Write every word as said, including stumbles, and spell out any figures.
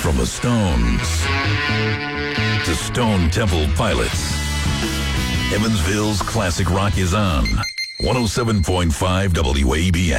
From the Stones to Stone Temple Pilots, Evansville's classic rock is on one oh seven point five W A B